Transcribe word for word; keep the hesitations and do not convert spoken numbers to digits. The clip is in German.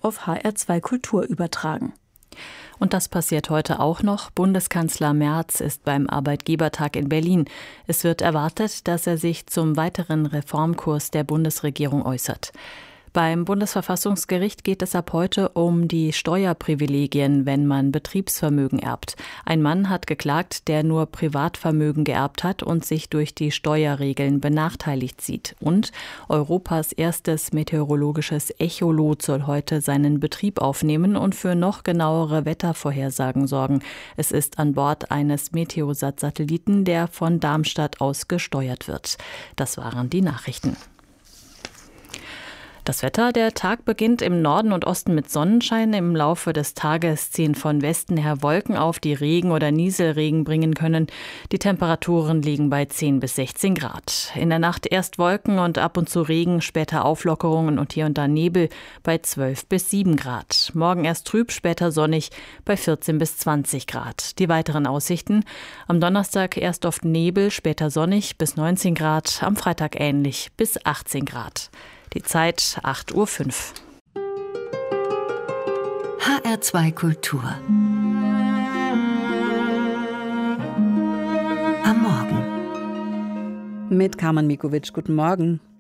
auf H R zwei Kultur übertragen. Und das passiert heute auch noch. Bundeskanzler Merz ist beim Arbeitgebertag in Berlin. Es wird erwartet, dass er sich zum weiteren Reformkurs der Bundesregierung äußert. Beim Bundesverfassungsgericht geht es ab heute um die Steuerprivilegien, wenn man Betriebsvermögen erbt. Ein Mann hat geklagt, der nur Privatvermögen geerbt hat und sich durch die Steuerregeln benachteiligt sieht. Und Europas erstes meteorologisches Echolot soll heute seinen Betrieb aufnehmen und für noch genauere Wettervorhersagen sorgen. Es ist an Bord eines Meteosat-Satelliten, der von Darmstadt aus gesteuert wird. Das waren die Nachrichten. Das Wetter, der Tag beginnt im Norden und Osten mit Sonnenschein. Im Laufe des Tages ziehen von Westen her Wolken auf, die Regen oder Nieselregen bringen können. Die Temperaturen liegen bei zehn bis sechzehn Grad. In der Nacht erst Wolken und ab und zu Regen, später Auflockerungen und hier und da Nebel bei zwölf bis sieben Grad. Morgen erst trüb, später sonnig bei vierzehn bis zwanzig Grad. Die weiteren Aussichten: am Donnerstag erst oft Nebel, später sonnig bis neunzehn Grad, am Freitag ähnlich bis achtzehn Grad. Die Zeit acht Uhr fünf. H R zwei Kultur. Am Morgen. Mit Carmen Mikovic. Guten Morgen.